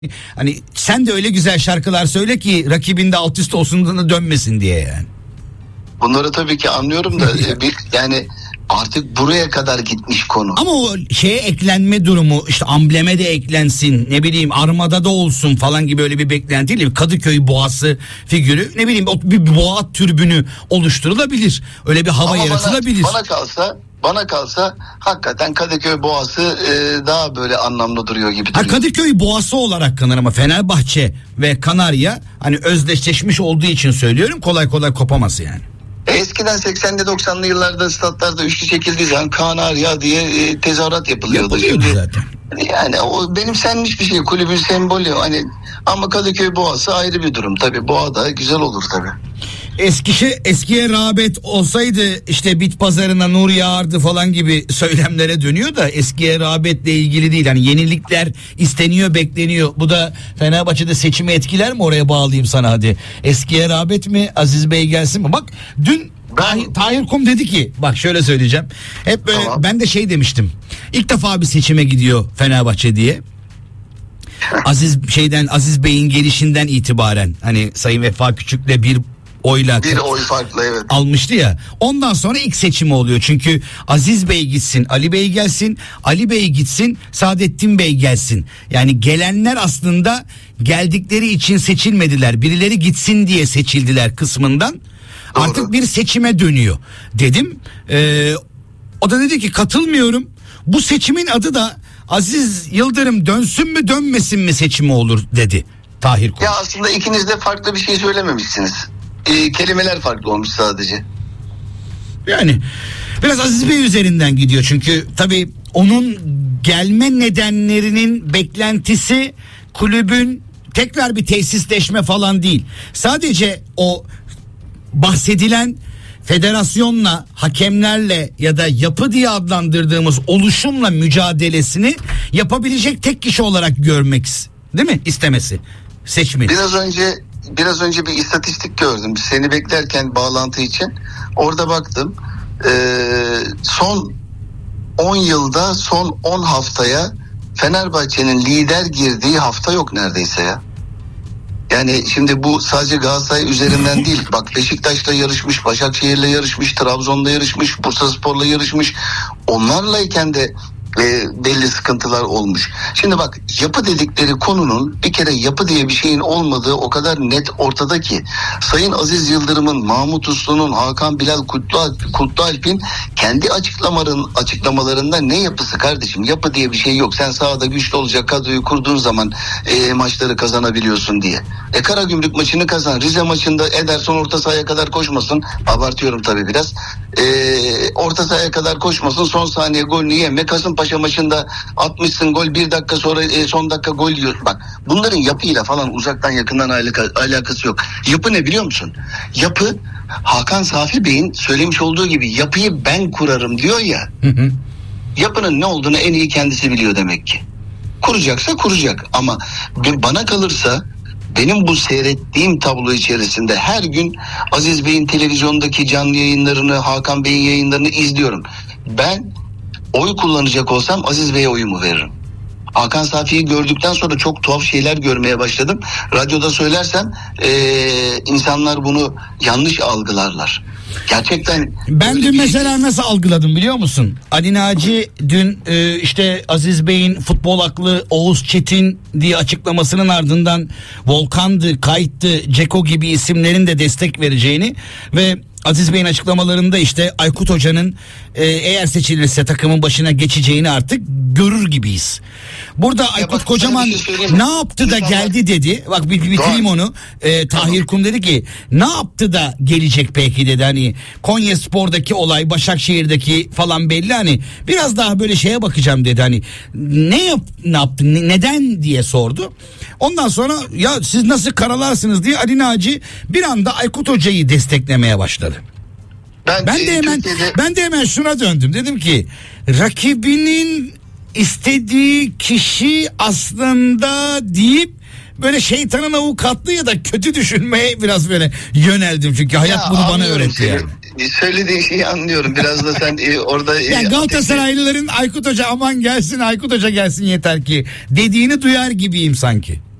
Hani sen de öyle güzel şarkılar söyle ki rakibinde alt üst olsun da dönmesin diye yani. Bunları tabii ki anlıyorum da yani artık buraya kadar gitmiş konu. Ama o şeye eklenme durumu, işte ambleme de eklensin, ne bileyim armada da olsun falan gibi öyle bir beklentiyle bir Kadıköy boğası figürü, ne bileyim bir boğa türbünü oluşturulabilir. Öyle bir hava yaratılabilir. Bana kalsa hakikaten Kadıköy boğası daha böyle anlamlı duruyor gibi duruyor. Kadıköy boğası olarak kanır ama Fenerbahçe ve Kanarya hani özdeşleşmiş olduğu için söylüyorum, kolay kolay kopamaz yani. Eskiden 80'li 90'lı yıllarda statlarda üçlü çekildiği zaman Kanarya diye tezahürat yapılıyordu. Yapılıyordu zaten. Yani o benimsenmiş bir şey, kulübün sembolü hani, ama Kadıköy boğası ayrı bir durum tabii, boğa da güzel olur tabii. Eskiye rağbet olsaydı işte bit pazarına nur yağardı falan gibi söylemlere dönüyor da eskiye rağbetle ilgili değil. Hani yenilikler isteniyor, bekleniyor. Bu da Fenerbahçe'de seçimi etkiler mi, oraya bağlayayım sana hadi. Eskiye rağbet mi, Aziz Bey gelsin mi? Bak dün Tahir Kum dedi ki, bak şöyle söyleyeceğim. Hep böyle tamam. Ben de şey demiştim. İlk defa bir seçime gidiyor Fenerbahçe diye. Aziz Bey'in gelişinden itibaren hani Sayın Vefa Küçük'le bir oy farklı evet almıştı ya. Ondan sonra ilk seçimi oluyor. Çünkü Aziz Bey gitsin, Ali Bey gelsin, Ali Bey gitsin, Saadettin Bey gelsin. Yani gelenler aslında geldikleri için seçilmediler. Birileri gitsin diye seçildiler kısmından. Doğru. Artık bir seçime dönüyor dedim. O da dedi ki katılmıyorum. Bu seçimin adı da Aziz Yıldırım dönsün mü dönmesin mi seçimi olur dedi Tahir Kum. Ya aslında ikiniz de farklı bir şey söylememişsiniz. Kelimeler farklı olmuş sadece. Yani biraz Aziz Bey üzerinden gidiyor çünkü tabii onun gelme nedenlerinin beklentisi kulübün tekrar bir tesisleşme falan değil. Sadece o bahsedilen federasyonla, hakemlerle ya da yapı diye adlandırdığımız oluşumla mücadelesini yapabilecek tek kişi olarak görmek, değil mi, istemesi, seçmeni. Biraz önce bir istatistik gördüm. Seni beklerken bağlantı için. Orada baktım. Son 10 yılda son 10 haftaya Fenerbahçe'nin lider girdiği hafta yok neredeyse ya. Yani şimdi bu sadece Galatasaray üzerinden değil. Bak Beşiktaş'la yarışmış, Başakşehir'le yarışmış, Trabzon'la yarışmış, Bursaspor'la yarışmış. Onlarlayken de belli sıkıntılar olmuş. Şimdi bak, yapı dedikleri konunun bir kere yapı diye bir şeyin olmadığı o kadar net ortada ki. Sayın Aziz Yıldırım'ın, Mahmut Uslu'nun, Hakan Bilal Kutlualp'in kendi açıklamalarında ne yapısı kardeşim? Yapı diye bir şey yok. Sen sahada güçlü olacak kadroyu kurduğun zaman maçları kazanabiliyorsun diye. Karagümrük maçını kazan. Rize maçında Ederson orta sahaya kadar koşmasın. Abartıyorum tabii biraz. Orta sahaya kadar koşmasın. Son saniye golünü yeme. Kasımpaşa maçında atmışsın gol, bir dakika sonra son dakika gol yiyor. Bak bunların yapıyla falan uzaktan yakından alakası yok. Yapı ne biliyor musun? Yapı, Hakan Safi Bey'in söylemiş olduğu gibi yapıyı ben kurarım diyor ya. Hı. Yapının ne olduğunu en iyi kendisi biliyor demek ki. Kuracaksa kuracak ama bana kalırsa benim bu seyrettiğim tablo içerisinde her gün Aziz Bey'in televizyondaki canlı yayınlarını, Hakan Bey'in yayınlarını izliyorum. Ben oy kullanacak olsam Aziz Bey'e oyumu veririm. Hakan Safi'yi gördükten sonra çok tuhaf şeyler görmeye başladım. Radyoda söylersem insanlar bunu yanlış algılarlar. Gerçekten. Ben dün mesela nasıl algıladım biliyor musun? Ali Naci dün işte Aziz Bey'in futbol aklı Oğuz Çetin diye açıklamasının ardından Volkan'dı, Kayıt'tı, Ceko gibi isimlerin de destek vereceğini ve Aziz Bey'in açıklamalarında işte Aykut Hoca'nın eğer seçilirse takımın başına geçeceğini artık görür gibiyiz. Burada Aykut Kocaman ne yaptı da geldi dedi. Bak bir bitireyim onu. Tahir Kum dedi ki ne yaptı da gelecek peki dedi. Hani Konyaspor'daki olay, Başakşehir'deki falan belli, hani biraz daha böyle şeye bakacağım dedi. Hani ne yaptı, neden diye sordu. Ondan sonra ya siz nasıl karalarsınız diye Ali Naci bir anda Aykut Hoca'yı desteklemeye başladı. Ben de hemen şuna döndüm. Dedim ki rakibinin istediği kişi aslında deyip böyle şeytanın avukatlığı ya da kötü düşünmeye biraz böyle yöneldim. Çünkü hayat bunu bana öğretti yani. Söylediğin şeyi anlıyorum. Biraz da sen orada... Yani Galatasaraylıların Aykut Hoca aman gelsin, Aykut Hoca gelsin yeter ki dediğini duyar gibiyim sanki.